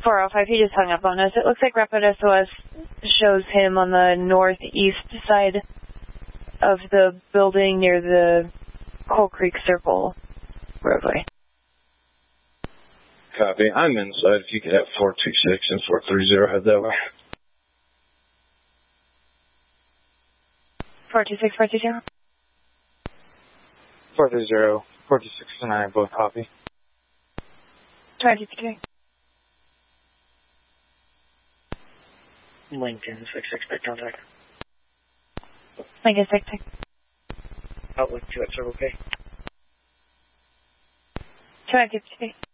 405, he just hung up on us. It looks like Rapid SOS shows him on the northeast side of the building near the Coal Creek Circle roadway. Copy. I'm inside. If you could have 426 and 430 head that way. 426, 420? 430, 426 and I both copy. 223. Lincoln 6, expect contact. Lincoln 6. Outlook 2 at Circle K. 253.